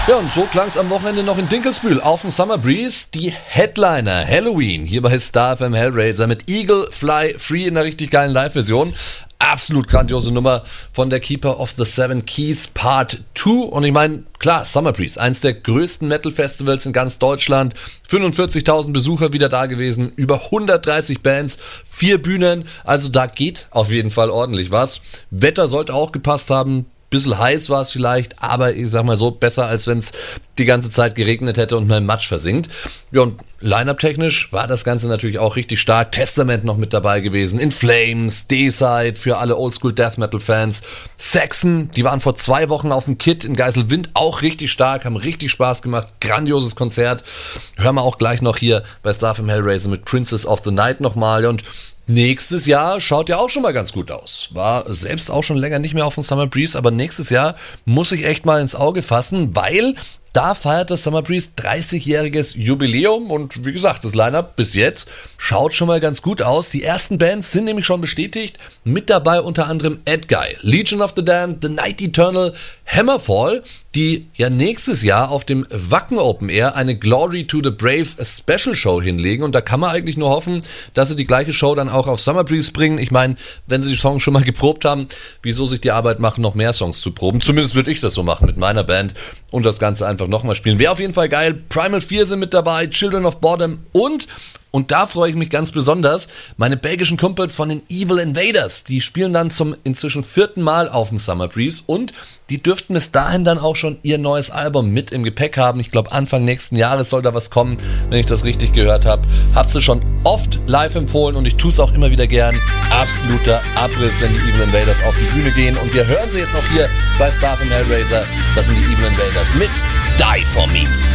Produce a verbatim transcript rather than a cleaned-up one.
Ja, und so klang es am Wochenende noch in Dinkelsbühl auf dem Summer Breeze. Die Headliner Halloween hier bei Star F M Hellraiser mit Eagle Fly Free in einer richtig geilen Live-Version. Absolut grandiose Nummer von der Keeper of the Seven Keys Part zwei. Und ich meine, klar, Summer Breeze, eins der größten Metal-Festivals in ganz Deutschland. fünfundvierzigtausend Besucher wieder da gewesen, über hundertdreißig Bands, vier Bühnen. Also da geht auf jeden Fall ordentlich was. Wetter sollte auch gepasst haben. Bisschen heiß war es vielleicht, aber ich sag mal so, besser als wenn es die ganze Zeit geregnet hätte und mal im Matsch versinkt. Ja, und Line-Up-technisch war das Ganze natürlich auch richtig stark. Testament noch mit dabei gewesen, In Flames, D-Side für alle Oldschool-Death-Metal-Fans, Saxon, die waren vor zwei Wochen auf dem Kit in Geiselwind, auch richtig stark, haben richtig Spaß gemacht, grandioses Konzert. Hören wir auch gleich noch hier bei Star F M Hellraiser mit Princess of the Night nochmal. Und nächstes Jahr schaut ja auch schon mal ganz gut aus. War selbst auch schon länger nicht mehr auf dem Summer Breeze, aber nächstes Jahr muss ich echt mal ins Auge fassen, weil da feiert das Summer Breeze dreißigjähriges Jubiläum und wie gesagt, das Line-Up bis jetzt schaut schon mal ganz gut aus. Die ersten Bands sind nämlich schon bestätigt, mit dabei unter anderem Edguy, Legion of the Damned, The Night Eternal, Hammerfall, die ja nächstes Jahr auf dem Wacken Open Air eine Glory to the Brave Special Show hinlegen und da kann man eigentlich nur hoffen, dass sie die gleiche Show dann auch auf Summer Breeze bringen. Ich meine, wenn sie die Songs schon mal geprobt haben, wieso sich die Arbeit machen, noch mehr Songs zu proben? Zumindest würde ich das so machen mit meiner Band und das Ganze einfach nochmal spielen. Wäre auf jeden Fall geil. Primal vier sind mit dabei, Children of Bodom und Und da freue ich mich ganz besonders, meine belgischen Kumpels von den Evil Invaders, die spielen dann zum inzwischen vierten Mal auf dem Summer Breeze und die dürften bis dahin dann auch schon ihr neues Album mit im Gepäck haben. Ich glaube Anfang nächsten Jahres soll da was kommen, wenn ich das richtig gehört habe. Hab's sie schon oft live empfohlen und ich tue es auch immer wieder gern. Absoluter Abriss, wenn die Evil Invaders auf die Bühne gehen und wir hören sie jetzt auch hier bei Star F M Hellraiser. Das sind die Evil Invaders mit Die For Me.